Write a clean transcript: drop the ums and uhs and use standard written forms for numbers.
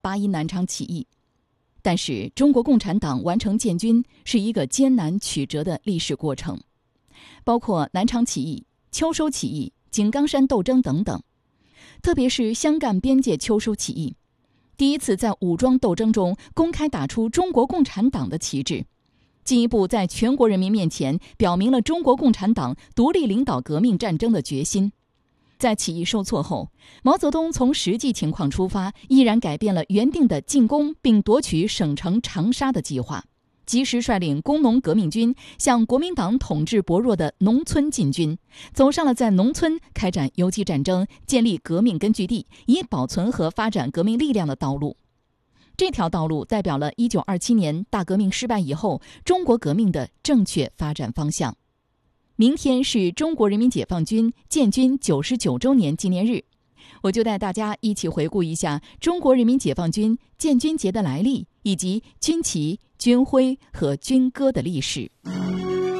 八一南昌起义。但是中国共产党完成建军是一个艰难曲折的历史过程，包括南昌起义、秋收起义、井冈山斗争等等。特别是湘赣边界秋收起义，第一次在武装斗争中公开打出中国共产党的旗帜，进一步在全国人民面前表明了中国共产党独立领导革命战争的决心。在起义受挫后，毛泽东从实际情况出发，毅然改变了原定的进攻并夺取省城长沙的计划，及时率领工农革命军向国民党统治薄弱的农村进军，走上了在农村开展游击战争、建立革命根据地，以保存和发展革命力量的道路。这条道路代表了1927年大革命失败以后中国革命的正确发展方向。明天是中国人民解放军建军99周年纪念日，我就带大家一起回顾一下中国人民解放军建军节的来历，以及军旗、军徽和军歌的历史。